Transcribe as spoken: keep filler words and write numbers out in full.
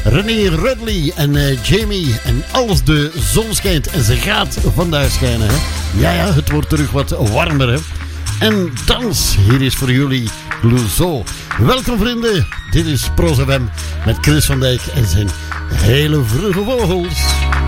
René Rudley en uh, Jamie. En als de zon schijnt, en ze gaat vandaag schijnen, hè? Ja, ja, het wordt terug wat warmer, hè? En dans, hier is voor jullie Clouseau. Welkom vrienden, dit is Pros F M met Chris van Dijk en zijn hele vroege vogels.